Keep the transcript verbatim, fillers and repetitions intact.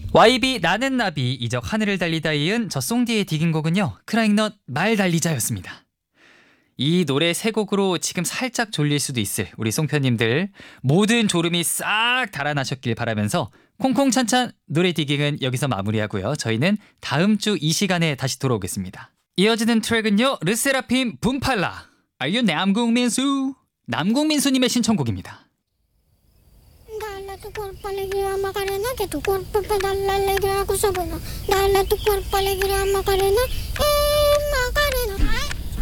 와이비 나는 나비 이적 하늘을 달리다 이은 저 송디의 디깅곡은요 크라잉넛 말 달리자였습니다. 이 노래 세 곡으로 지금 살짝 졸릴 수도 있을 우리 송편님들 모든 졸음이 싹 달아나셨길 바라면서 콩콩찬찬 노래 디깅은 여기서 마무리하고요. 저희는 다음 주 이 시간에 다시 돌아오겠습니다. 이어지는 트랙은요 르세라핌 붐팔라 Are you 남궁민수? 남궁민수님의 신청곡입니다. Dale tu cuerpo alegría Macarena, que tu cuerpo pedala alegría cosa buena. Dale tu cuerpo alegría Macarena,